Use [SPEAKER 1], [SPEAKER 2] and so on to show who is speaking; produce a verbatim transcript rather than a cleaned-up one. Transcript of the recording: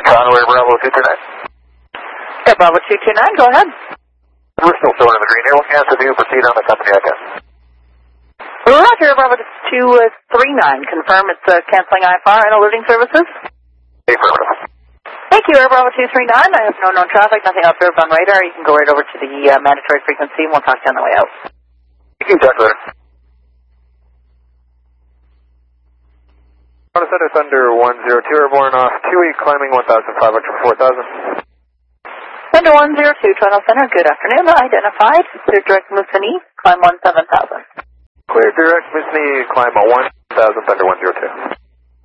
[SPEAKER 1] Conway, Bravo two two nine.
[SPEAKER 2] Yeah, Bravo two two nine, go ahead.
[SPEAKER 1] We're still showing in the green here. We'll cancel you. Proceed on the company I can.
[SPEAKER 2] Roger, Bravo two three nine. Confirm it's uh, canceling I F R and alerting services.
[SPEAKER 1] Affirmative.
[SPEAKER 2] Thank you, Air Bravo two three nine. I have no known traffic, nothing observed on radar. You can go right over to the uh, mandatory frequency and we'll talk to you on the way out.
[SPEAKER 1] You can talk later.
[SPEAKER 3] Center Thunder one zero two, airborne off two E, climbing one thousand five hundred for four thousand.
[SPEAKER 2] Thunder one zero two, Toronto Center, good afternoon. Identified. Clear direct Moosonee, climb one seven thousand.
[SPEAKER 3] Clear direct Moosonee, climb one thousand, Thunder one zero two.